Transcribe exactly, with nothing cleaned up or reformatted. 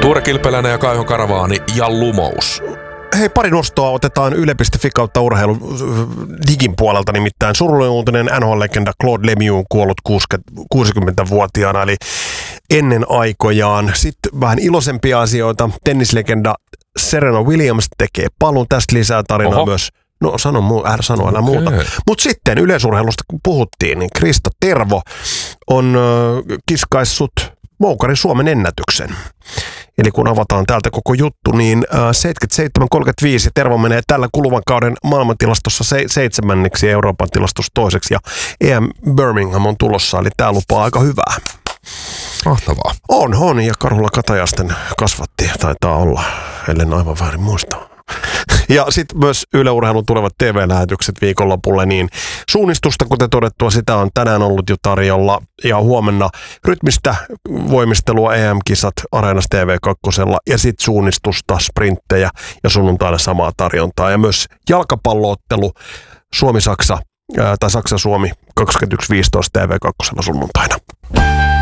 Tuure Kilpeläinen ja Kaiho Karavaani ja Lumous. Hei, pari nostoa otetaan yle piste fi kautta urheilu digin puolelta, nimittäin surullinen uutinen N H L-legenda Claude Lemieux on kuollut kuusikymmentävuotiaana, eli ennen aikojaan. Sitten vähän iloisempia asioita. Tennislegenda Serena Williams tekee paluun. Tästä lisää tarinaa Oho. myös. No sano, muu, älä sano älä okay. muuta. Mutta sitten yleisurheilusta kun puhuttiin, niin Krista Tervo on äh, kiskaissut Moukarin Suomen ennätyksen. Eli kun avataan täältä koko juttu, niin äh, seitsemänkymmentäseitsemän kolmekymmentäviisi Tervo menee tällä kuluvan kauden maailmantilastossa se, seitsemänneksi, Euroopan tilastossa toiseksi ja E M Birmingham on tulossa, eli tämä lupaa aika hyvää. Mahtavaa. On, on, ja Karhula Katajasten kasvatti, taitaa olla, ellen aivan väärin muista. Ja sitten myös Yle Urheilun tulevat T V-lähetykset viikonlopulle, niin suunnistusta, kuten todettua, sitä on tänään ollut jo tarjolla. Ja huomenna rytmistä voimistelua E M-kisat Areenassa T V kaksi ja sitten suunnistusta, sprinttejä ja sunnuntaina samaa tarjontaa. Ja myös jalkapalloottelu Suomi-Saksa, ää, tai Saksa-Suomi kaksikymmentäyksi viisitoista T V kaksi sunnuntaina.